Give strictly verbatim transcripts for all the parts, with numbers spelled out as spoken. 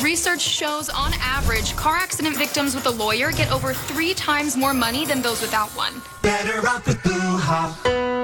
Research shows, on average, car accident victims with a lawyer get over three times more money than those without one. Better off with Boo Ha.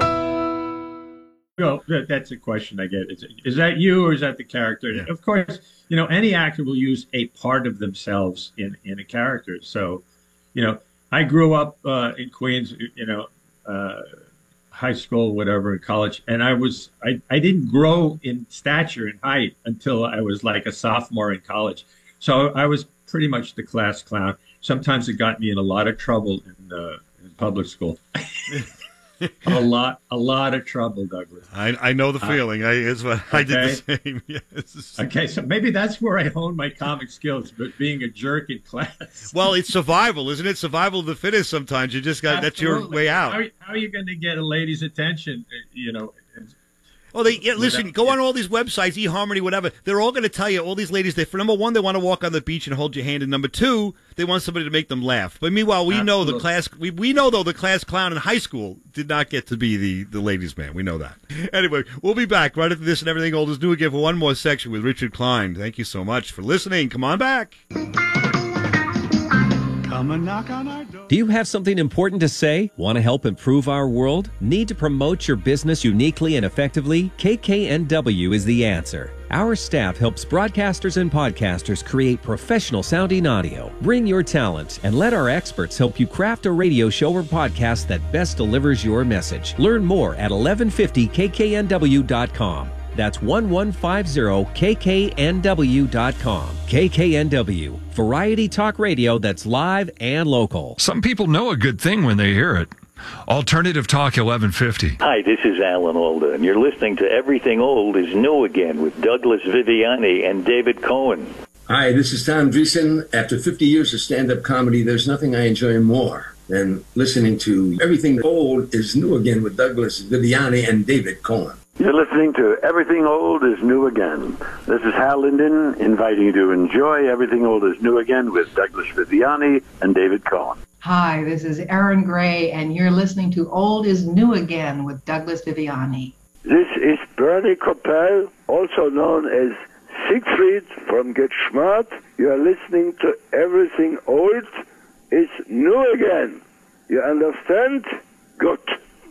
Well, that's a question I get. Is, is that you or is that the character? Yeah. Of course, you know, any actor will use a part of themselves in, in a character. So, you know, I grew up uh, in Queens, you know, uh, high school, whatever, college, and I was, I, I didn't grow in stature and height until I was like a sophomore in college. So I was pretty much the class clown. Sometimes it got me in a lot of trouble in, uh, in public school. a lot, a lot of trouble, Douglas. I, I know the feeling. I, it's what I did Okay. the same. Yes. Okay, so maybe that's where I honed my comic skills, but being a jerk in class. Well, it's survival, isn't it? Survival of the fittest. Sometimes you just got that's your Absolutely. way out. How, how are you going to get a lady's attention? uh, You know, Oh, they yeah, listen. Go on all these websites, eHarmony, whatever. They're all going to tell you all these ladies. They for number one, they want to walk on the beach and hold your hand, and number two, they want somebody to make them laugh. But meanwhile, we know the Absolutely. class. We we know though the class clown in high school did not get to be the the ladies' man. We know that. Anyway, we'll be back right after this and everything old is new again for one more section with Richard Klein. Thank you so much for listening. Come on back. Come and knock on our door. Do you have something important to say? Want to help improve our world? Need to promote your business uniquely and effectively? K K N W is the answer. Our staff helps broadcasters and podcasters create professional sounding audio. Bring your talent and let our experts help you craft a radio show or podcast that best delivers your message. Learn more at eleven fifty K K N W dot com. That's eleven fifty K K N W dot com. K K N W, variety talk radio that's live and local. Some people know a good thing when they hear it. Alternative Talk eleven fifty. Hi, this is Alan Alda, and you're listening to Everything Old is New Again with Douglas Viviani and David Cohen. Hi, this is Tom Dreesen. After fifty years of stand-up comedy, there's nothing I enjoy more than listening to Everything Old is New Again with Douglas Viviani and David Cohen. You're listening to Everything Old is New Again. This is Hal Linden inviting you to enjoy Everything Old is New Again with Douglas Viviani and David Cohen. Hi, this is Erin Gray, and you're listening to Old is New Again with Douglas Viviani. This is Bernie Coppell, also known as Siegfried from Get Smart. You are listening to Everything Old is New Again. You understand? Good.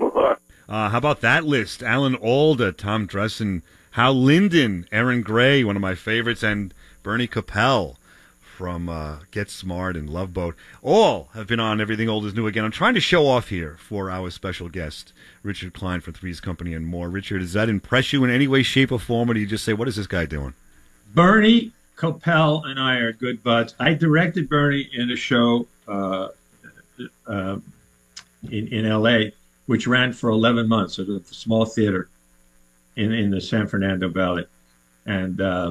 Uh, how about that list? Alan Alda, Tom Dreesen, Hal Linden, Erin Gray, one of my favorites, and Bernie Coppell from uh, Get Smart and Love Boat. All have been on Everything Old is New Again. I'm trying to show off here for our special guest, Richard Klein from Three's Company and more. Richard, does that impress you in any way, shape, or form, or do you just say, what is this guy doing? Bernie Coppell and I are good buds. I directed Bernie in a show uh, uh, in, in L A, which ran for eleven months at a small theater in, in the San Fernando Valley. And uh,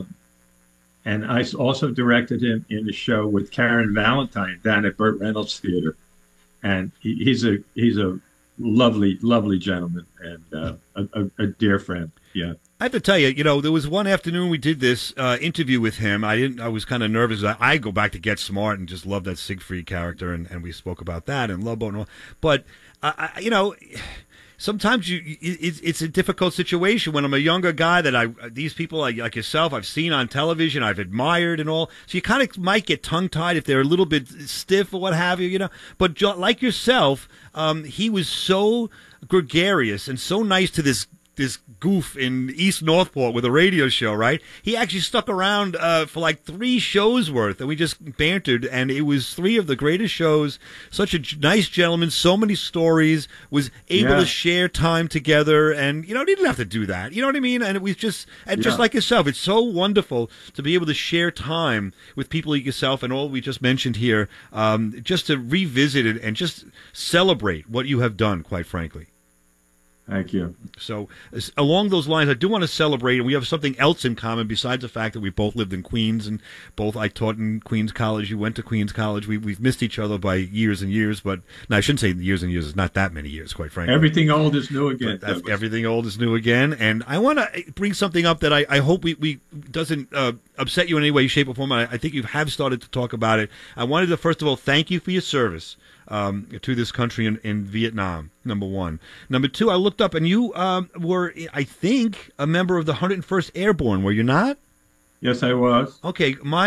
and I also directed him in a show with Karen Valentine down at Burt Reynolds Theater. And he, he's a he's a lovely, lovely gentleman and uh, a, a, a dear friend. Yeah. I have to tell you, you know, there was one afternoon we did this uh, interview with him. I didn't. I was kind of nervous. I, I go back to Get Smart and just love that Siegfried character, and, and we spoke about that and Love Boat and all. But uh, I, you know, sometimes you it's, it's a difficult situation when I'm a younger guy that I these people like, like yourself I've seen on television, I've admired and all. So you kind of might get tongue tied if they're a little bit stiff or what have you, you know. But jo- like yourself, um, he was so gregarious and so nice to this. this goof in East Northport with a radio show, right? He actually stuck around uh, for like three shows worth, and we just bantered, and it was three of the greatest shows. Such a g- nice gentleman, so many stories, was able Yeah. to share time together, and, you know, he didn't have to do that. You know what I mean? And it was just, and just Yeah. like yourself, it's so wonderful to be able to share time with people like yourself and all we just mentioned here, um, just to revisit it and just celebrate what you have done, quite frankly. Thank you. So as- along those lines, I do want to celebrate, and we have something else in common besides the fact that we both lived in Queens, and both I taught in Queens College. You went to Queens College. We, we've missed each other by years and years, but no, I shouldn't say years and years. It's not that many years, quite frankly. Everything old is new again. But that's- everything old is new again, and I want to bring something up that I, I hope we, we doesn't uh, upset you in any way, shape, or form. I, I think you have started to talk about it. I wanted to first of all thank you for your service um, to this country in, in Vietnam. Number one. Number two, I looked up, and you um, were, I think, a member of the one hundred first Airborne. Were you not? Yes, I was. Okay, my